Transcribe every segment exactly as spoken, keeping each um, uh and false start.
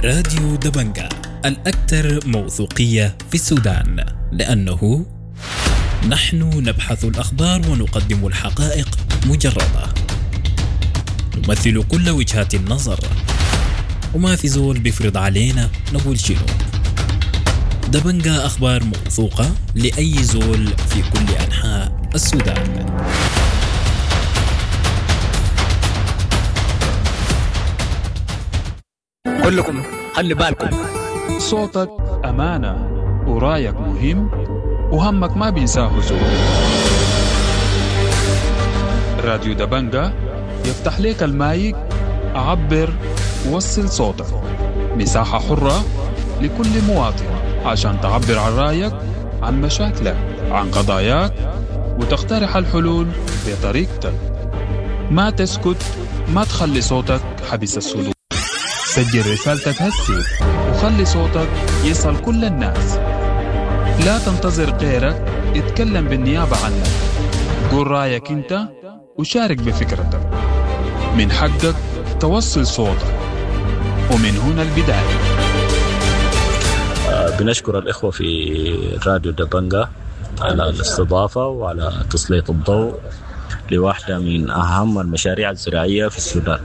راديو دبنجة الأكثر موثوقية في السودان، لأنه نحن نبحث الأخبار ونقدم الحقائق مجردة، نمثل كل وجهات النظر، وما في زول بيفرض علينا نقول شنو. دبنجة أخبار موثوقة لأي زول في كل أنحاء السودان. كلكم خلي بالكم، صوتك أمانة ورايك مهم وهمك ما بينساه زول. راديو دبنجة يفتح لك المايك، عبر وصل صوتك، مساحة حرة لكل مواطن عشان تعبر عن رايك، عن مشاكلك، عن قضاياك، وتقترح الحلول بطريقتك. ما تسكت، ما تخلي صوتك حبس الصدور. سجل رسالتك هسي وخلي صوتك يصل كل الناس. لا تنتظر غيرك يتكلم بالنيابة عنك. قول رأيك انت وشارك بفكرتك. من حقك توصل صوتك، ومن هنا البداية. بنشكر الإخوة في راديو دبنجة على الاستضافة وعلى تسليط الضوء لواحدة من أهم المشاريع الزراعية في السودان،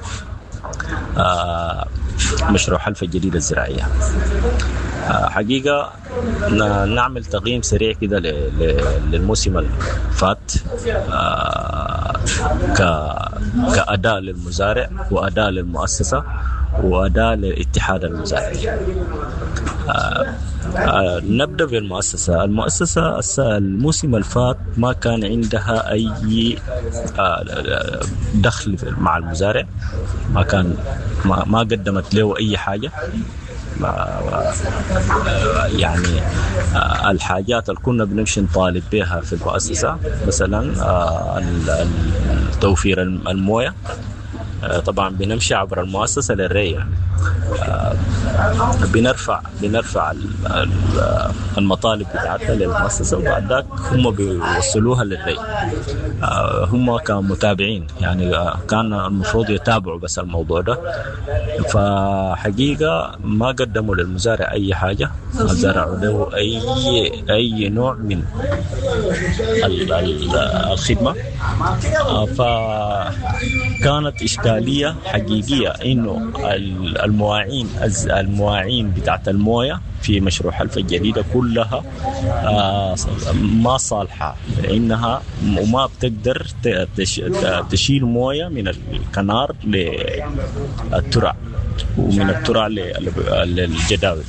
آه مشروع حلف الجديدة الزراعية. آه حقيقة نعمل تقييم سريع كده للموسم الفات، آه كأداء للمزارع وأداء للمؤسسة وأداء للاتحاد المزارعي. آه آه نبدأ بالمؤسسة. المؤسسة الموسم الفات ما كان عندها أي آه دخل مع المزارع، ما كان ما, ما قدمت له أي حاجة. يعني آه الحاجات اللي كنا بنمشي نطالب بها في المؤسسة، مثلا آه توفير الموية، طبعا بنمشي عبر المؤسسة للري. آه بنرفع بنرفع المطالب بتاعتها للمؤسسة، وبعد ذاك هم بيوصلوها للري. آه هم كمتابعين، يعني آه كان المفروض يتابعوا بس الموضوع ده. فحقيقة ما قدموا للمزارع أي حاجة، ما زرعوا له أي أي نوع من الخدمة. آه فكانت إشكالية حقيقية إنه المواعين المواعين بتاعت الموية في مشروع حلف الجديدة كلها آه ما صالحة، لأنها وما بتقدر تشيل موية من الكنار للترع، ومن الترع للجداول.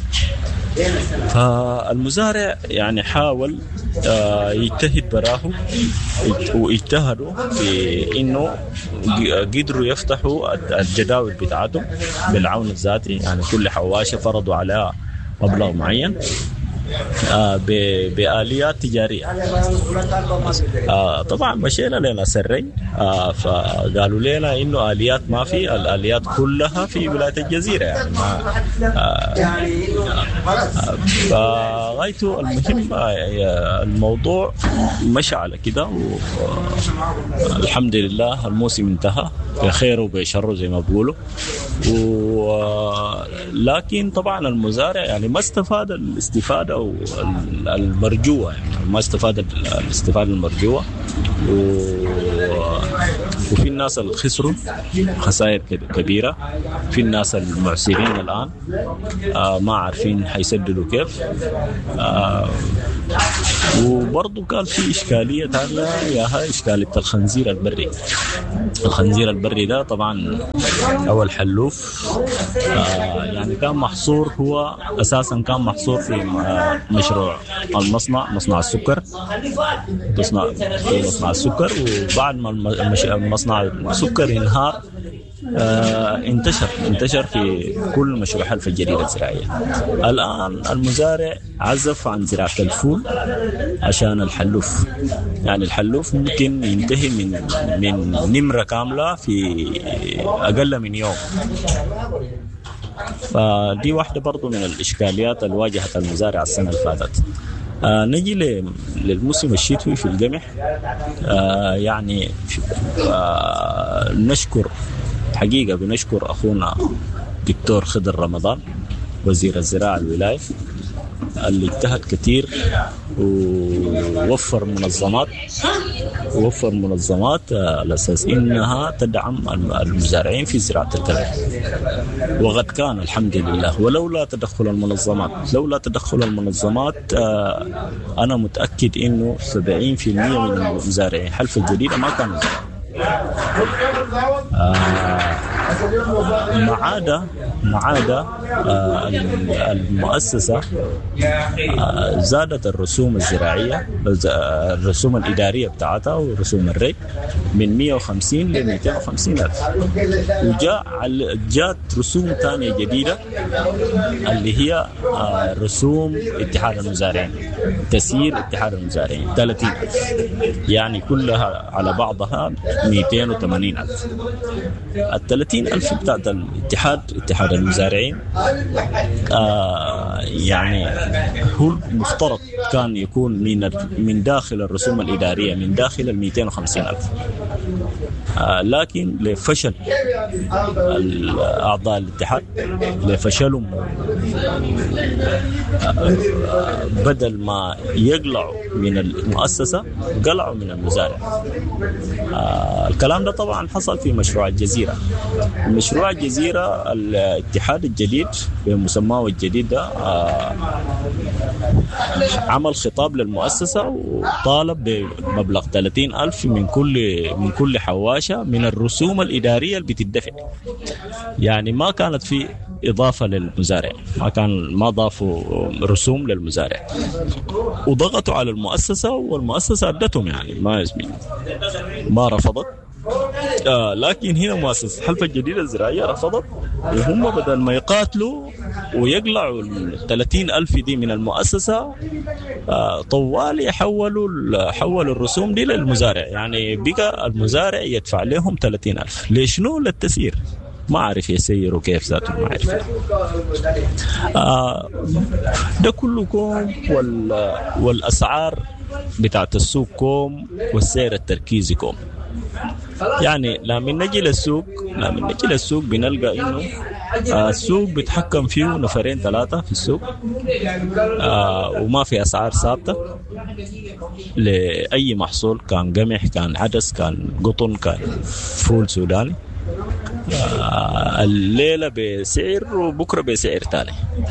فالمزارع يعني حاول آه يجتهد براه، واجتهدوا في انه قدروا يفتحوا الجداول بتاعتهم بالعون الذاتي. يعني كل حواشة فرضوا عليها مبلغ معين آه بآليات تجارية. آه طبعا مشينا لنا سرين، آه فقالوا لنا إنه آليات ما في، الآليات كلها في ولاية الجزيرة. يعني ما آه آه فغايته المهم آه الموضوع مشى على كده، والحمد لله الموسم انتهى بخير وبشر زي ما بقولوا. لكن طبعا المزارع يعني ما استفاد الاستفادة المرجوة، يعني ما استفاد الاستفادة المرجوة. وفي الناس اللي خسروا خسائر كبيرة، في الناس المعسرين الآن آه ما عارفين حيسددوا كيف. آه وبرضو قال في إشكالية تانية، يا هاي إشكالية الخنزير البري. الخنزير البري ده طبعا أول حلوف آه يعني كان محصور، هو أساسا كان محصور في مشروع المصنع، مصنع السكر، مصنع مصنع السكر. وبعد ما المصنع السكر انهار آه انتشر انتشر في كل مشروع حلف الجديدة الزراعية. الآن المزارع عزف عن زراعة الفول عشان الحلوف. يعني الحلوف ممكن ينتهي من من نمرة كاملة في أقل من يوم. فدي واحدة برضو من الإشكاليات اللي واجهت المزارع السنة اللي فاتت. آه نجي للموسم الشتوي في القمح. آه يعني آه نشكر حقيقة بنشكر أخونا دكتور خضر رمضان وزير الزراعة الولاية، اللي اجتهد كتير ووفر منظمات ووفر منظمات على أساس إنها تدعم المزارعين في زراعة الكلام. وقد كان الحمد لله، ولولا تدخل المنظمات لولا تدخل المنظمات أنا متأكد إنه سبعين بالمئة من المزارعين حلف الجديدة ما كانوا آه ما عدا ما عدا آه المؤسسة آه زادت الرسوم الزراعية، الرسوم الإدارية بتاعتها ورسوم الري من مئة وخمسين ل مئتين وخمسين ألف، وجاء جات رسوم ثانية جديدة اللي هي آه رسوم اتحاد المزارعين، تسيير اتحاد المزارعين ثلاثين ألف، يعني كلها على بعضها مئتين وثمانين ألف. الثلاثين ألف بتاعت الاتحاد اتحاد المزارعين آه يعني هو المفترض كان يكون من من داخل الرسوم الإدارية، من داخل ال مئتين وخمسين ألف، آه لكن لفشل أعضاء الاتحاد لفشلهم آه بدل ما يقلعوا من المؤسسة قلعوا من المزارع. آه الكلام ده طبعا حصل في مشروع الجزيرة. مشروع الجزيرة الاتحاد الجديد بمسماه الجديد ده آه عمل خطاب للمؤسسة وطالب بمبلغ ثلاثين ألف من كل من كل حواشة من الرسوم الإدارية اللي بتدفع. يعني ما كانت في إضافة للمزارع، ما كان ما ضافوا رسوم للمزارع، وضغطوا على المؤسسة والمؤسسة أدتهم، يعني ما يزمين ما رفضت. آه لكن هنا مؤسسة حلف الجديدة الزراعية رفضت، وهم بدل ما يقاتلوا ويقلعوا الثلاثين ألف دي من المؤسسة آه طوال يحولوا حولوا الرسوم دي للمزارع. يعني بقى المزارع يدفع لهم ثلاثين ألف ليشنو؟ للتسيير. ما عارف يسيروا كيف ذاته، ما عارف. آه ده كله كوم، والأسعار بتاعت السوق كوم، والسعر التركيزي كوم. يعني لما نجي للسوق لما نجي للسوق بنلقى إنه آه السوق بيتحكم فيه نفرين ثلاثة في السوق، آه وما في أسعار ثابتة لأي محصول، كان قمح، كان عدس، كان قطن، كان فول سوداني. آه الليلة بسعر وبكرة بسعر تاني.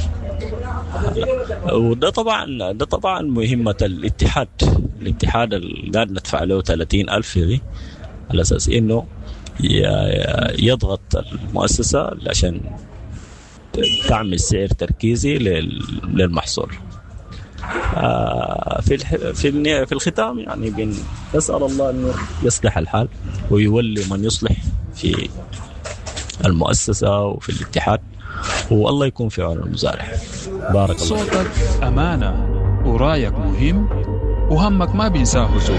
وده طبعا ده طبعا مهمة الاتحاد الاتحاد اللي قاعد ندفع له ثلاثين ألف دي على أساس إنه يضغط المؤسسة عشان تعمل سعر تركيزي للمحصول. في في في الختام يعني بنسأل الله إنه يصلح الحال ويولي من يصلح في المؤسسة وفي الاتحاد، والله يكون في عون المزارع. بارك الله. صوتك أمانة ورايك مهم وهمك ما بينساه زول.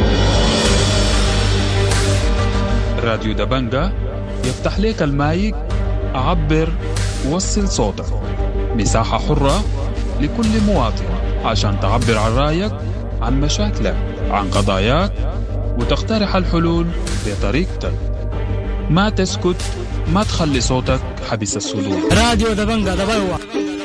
راديو دبنجة يفتح لك المايك، عبر وصل صوتك، مساحة حرة لكل مواطن عشان تعبر عن رايك، عن مشاكلك، عن قضاياك، وتقترح الحلول بطريقتك. ما تسكت، ما تخلي صوتك حبس الصدور. راديو دبنجة دبوا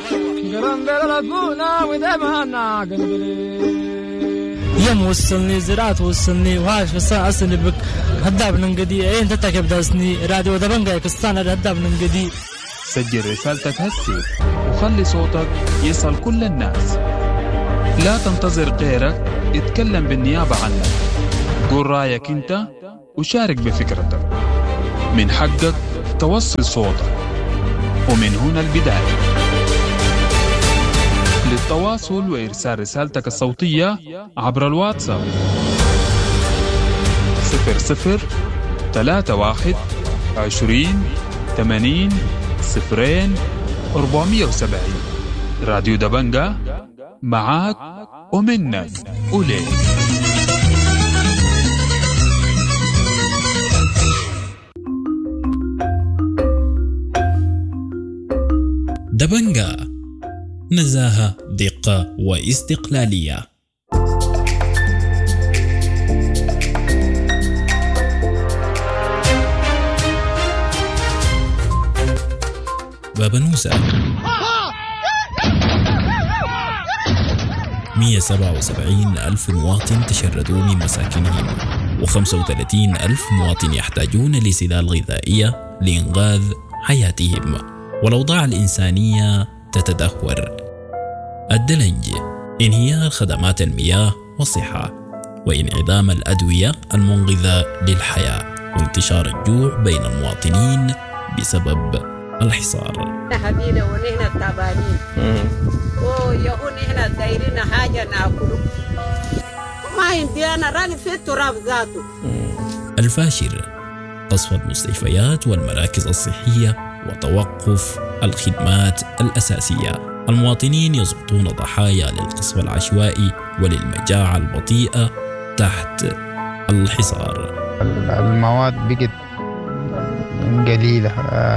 يم وصلني زراعة وصلني وهاش بسا أصلي بك هداب ننقدي أين تتاكب داسني راديو دبنجة يكستان هداب ننقدي. سجل رسالتك هسي وخلي صوتك يصل كل الناس. لا تنتظر غيرك يتكلم بالنيابة عنك. قول رأيك انت وشارك بفكرتك. من حقك توصل صوتك، ومن هنا البداية. للتواصل وإرسال رسالتك الصوتية عبر الواتساب صفر صفر ثلاثة واحد عشرين ثمانين صفرين أربعمية وسبعين. راديو دبنجة معاك ومنك وليك. دبنجة، نزاهة، دقة واستقلالية. بابا نوسة. مئة وسبعة وسبعين ألف مواطن تشردوا من مساكنهم، وخمسة وثلاثين ألف مواطن يحتاجون لسلال غذائية لإنقاذ حياتهم، والأوضاع الإنسانية تتدهور. الدلنج، انهيار خدمات المياه والصحة، وانعدام الأدوية المنقذة للحياة، وانتشار الجوع بين المواطنين بسبب الحصار. حبينا ونحن تعبانين ويهون احنا دايرين حاجة ناكله ما عندي أنا راني في التراب ذاته. الفاشر، قصف المستشفيات والمراكز الصحية وتوقف الخدمات الأساسية. المواطنين يسقطون ضحايا للقصف العشوائي وللمجاعة البطيئة تحت الحصار. المواد بقت قليلة.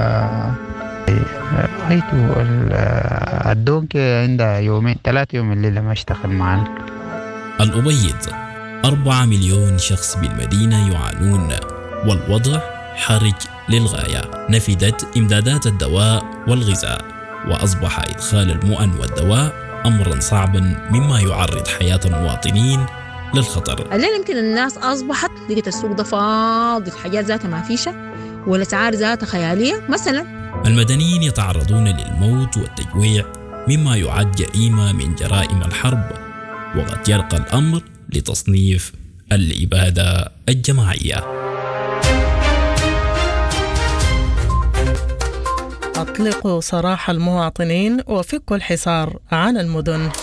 رأيته الدونك عندها يومين ثلاثة يوم الليلة ما اشتغل معنا. الأبيض، أربعة مليون شخص بالمدينة يعانون، والوضع حرج للغاية. نفدت إمدادات الدواء والغذاء، وأصبح إدخال المؤن والدواء أمرا صعبا مما يعرض حياة المواطنين للخطر. الليل يمكن الناس أصبحت لقيت السوق ده فاضي، الحاجات ذاتها ما فيشة والأسعار ذاتها خيالية. مثلا المدنيين يتعرضون للموت والتجويع مما يعد جريمة من جرائم الحرب، وقد يرقى الأمر لتصنيف الإبادة الجماعية. أطلقوا سراح المواطنين وفكوا الحصار عن المدن.